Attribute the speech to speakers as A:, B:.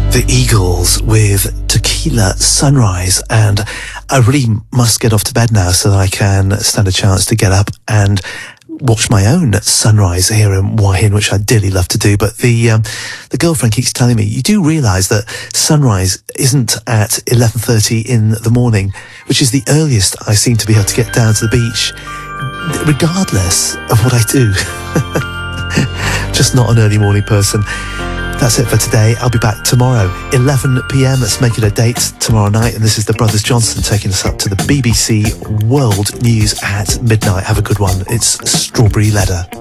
A: The Eagles with Tequila Sunrise, and I really must get off to bed now so that I can stand a chance to get up and watch my own sunrise here in Wahin, which I dearly love to do. But the girlfriend keeps telling me, you do realise that sunrise isn't at 11:30 in the morning, which is the earliest I seem to be able to get down to the beach, regardless of what I do. Just not an early morning person. That's it for today. I'll be back tomorrow, 11 p.m. Let's make it a date tomorrow night. And this is the Brothers Johnson taking us up to the BBC World News at midnight. Have a good one. It's Strawberry Leather.